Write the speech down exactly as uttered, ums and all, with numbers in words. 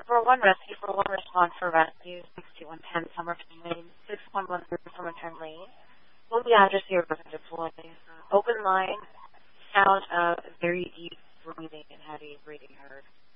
four one rescue, four one response for rescue, six two one ten Somerton Lane, six one one three Somerton Lane. Will the address here was deployed. Uh, open line, sound of very deep breathing and heavy breathing heard.